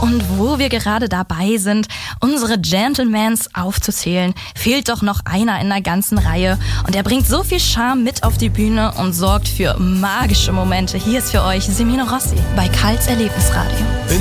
Und wo wir gerade dabei sind, unsere Gentlemans aufzuzählen, fehlt doch noch einer in der ganzen Reihe. Und er bringt so viel Charme mit auf die Bühne und sorgt für magische Momente. Hier ist für euch Semino Rossi bei Karls Erlebnisradio.